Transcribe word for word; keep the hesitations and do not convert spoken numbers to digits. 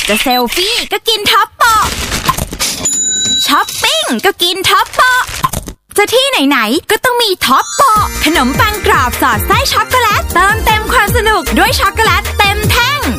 จะเซลฟี่ก็กินท็อปโปะช้อปปิ้งก็กินท็อปโปะจะที่ไหนๆก็ต้องมีท็อปโปะขนมปังกรอบสอดไส้ช็อกโกแลตเติมเต็มความสนุกด้วยช็อกโกแลตเต็มแท่ง